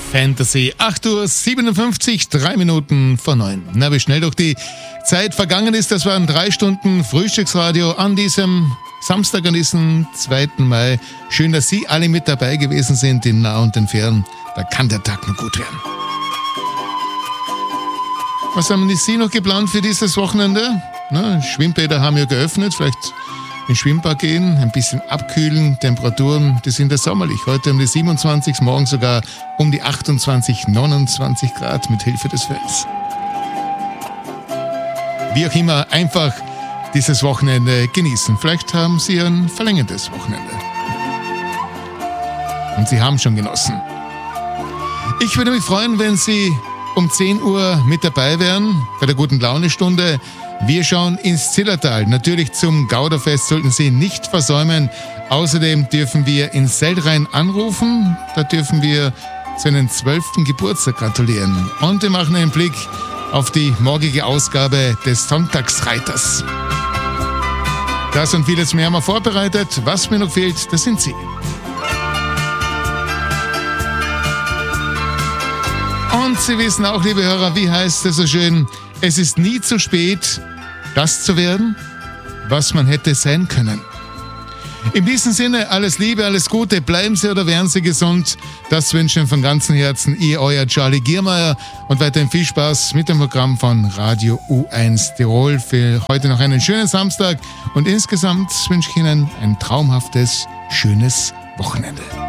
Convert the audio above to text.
Fantasy. 8:57 Uhr, 3 Minuten vor 9. Na, wie schnell doch die Zeit vergangen ist. Das waren 3 Stunden Frühstücksradio an diesem Samstag, an diesem 2. Mai. Schön, dass Sie alle mit dabei gewesen sind, in nah und in fern. Da kann der Tag nur gut werden. Was haben Sie noch geplant für dieses Wochenende? Na, Schwimmbäder haben ja geöffnet. Vielleicht ins Schwimmbad gehen, ein bisschen abkühlen. Temperaturen, die sind ja sommerlich. Heute um die 27, morgen sogar um die 28, 29 Grad mit Hilfe des Fans. Wie auch immer, einfach dieses Wochenende genießen. Vielleicht haben Sie ein verlängertes Wochenende. Und Sie haben schon genossen. Ich würde mich freuen, wenn Sie um 10 Uhr mit dabei wären bei der guten Laune-Stunde. Wir schauen ins Zillertal. Natürlich zum Gauderfest sollten Sie nicht versäumen. Außerdem dürfen wir in Seldrein anrufen. Da dürfen wir zu einem 12. Geburtstag gratulieren. Und wir machen einen Blick auf die morgige Ausgabe des Sonntagsreiters. Das und vieles mehr haben wir vorbereitet. Was mir noch fehlt, das sind Sie. Und Sie wissen auch, liebe Hörer, wie heißt es so schön, es ist nie zu spät, das zu werden, was man hätte sein können. In diesem Sinne, alles Liebe, alles Gute, bleiben Sie oder werden Sie gesund. Das wünschen von ganzem Herzen Ihr, euer Charlie Giermeier und weiterhin viel Spaß mit dem Programm von Radio U1 Tirol. Für heute noch einen schönen Samstag und insgesamt wünsche ich Ihnen ein traumhaftes, schönes Wochenende.